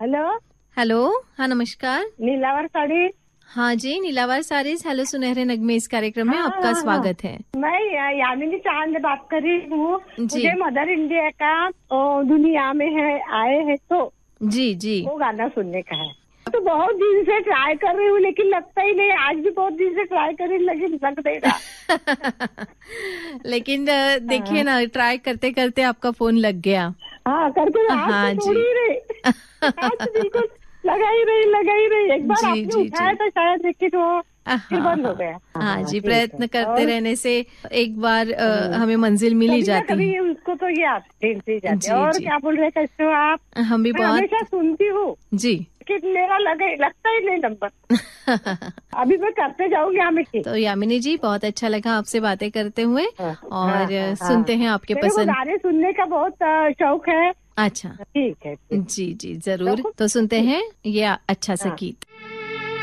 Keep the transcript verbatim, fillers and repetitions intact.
Hello hello, हाँ नमस्कार। नीलावर साड़ी। हाँ जी, नीलावर साड़ीज। हेलो सुनहरे नगमे, इस कार्यक्रम में हाँ, आपका हाँ, स्वागत है। मैं या- यामिनी चांद बात कर रही हूँ। जी मुझे मदर इंडिया का ओ, दुनिया में है आए है तो जी जी। वो गाना सुनने का है। तो बहुत दिन से ट्राई कर रही हूँ लेकिन लगता ही नहीं। आज भी बहुत दिन से ट्राई कर रही लेकिन लग नहीं रहा। लेकिन अ, देखिए ना, ट्राई करते करते आपका फोन लग गया। हाँ करके आज हाँ तो छोड़ जी। ही रही। आज तो बिल्कुल लगा ही रही लगा ही रही। एक बार जी आपने जी उठाया जी। था शायद लेकिन वो हाँ फिर बंद हो हाँ। गया। हाँ जी, ठीक है। प्रयत्न करते और रहने से एक बार अ, हम्म, हमें मंजिल मिल ही कभी ना जाती कभी है। उसको तो ये आते ही जाते हैं। जी और जी। क्या बोल रहे, कैसे हो आप? हम भी मैं हमेशा बहुत। सुनती हूँ जी। कि मेरा लगे लगता ही नहीं नंबर। अभी मैं करते जाऊंगी हमेशा। तो यामिनी जी, बहुत अच्छा लगा आपसे बातें करते हुए। हाँ, हाँ, और अ, हाँ, सुनते हैं हाँ। आपके मेरे को पसंद। गाने सुनने का बहुत अ, शौक है। अच्छा। ठीक है, ठीक। जी जी, जरूर। रखो? तो सुनते ठीक। हैं ये अच्छा सा हाँ। गीत।